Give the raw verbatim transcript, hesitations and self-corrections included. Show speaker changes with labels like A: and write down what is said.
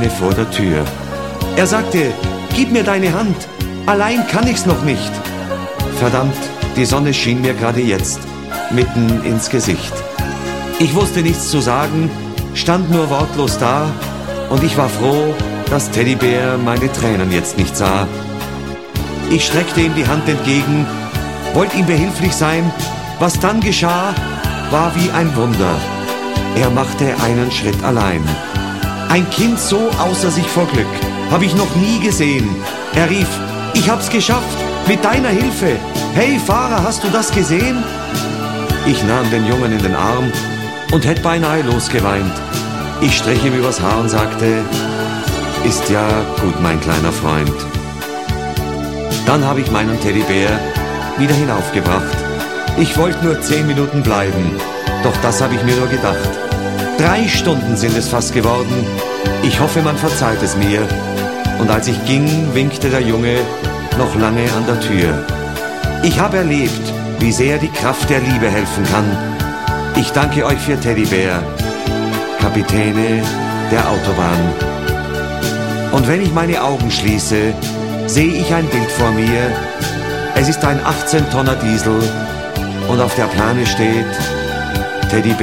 A: Sonne vor der Tür. Er sagte, gib mir deine Hand, allein kann ich's noch nicht. Verdammt, die Sonne schien mir gerade jetzt, mitten ins Gesicht. Ich wusste nichts zu sagen, stand nur wortlos da und ich war froh, dass Teddybär meine Tränen jetzt nicht sah. Ich streckte ihm die Hand entgegen, wollte ihm behilflich sein. Was dann geschah, war wie ein Wunder. Er machte einen Schritt allein. Ein Kind so außer sich vor Glück habe ich noch nie gesehen. Er rief, ich hab's geschafft, mit deiner Hilfe. Hey Fahrer, hast du das gesehen? Ich nahm den Jungen in den Arm und hätte beinahe losgeweint. Ich strich ihm übers Haar und sagte, ist ja gut, mein kleiner Freund. Dann habe ich meinen Teddybär wieder hinaufgebracht. Ich wollte nur zehn Minuten bleiben, doch das habe ich mir nur gedacht. Drei Stunden sind es fast geworden. Ich hoffe, man verzeiht es mir. Und als ich ging, winkte der Junge noch lange an der Tür. Ich habe erlebt, wie sehr die Kraft der Liebe helfen kann. Ich danke euch für Teddybär, Kapitäne der Autobahn. Und wenn ich meine Augen schließe, sehe ich ein Bild vor mir. Es ist ein achtzehn Tonner Diesel und auf der Plane steht Teddybär.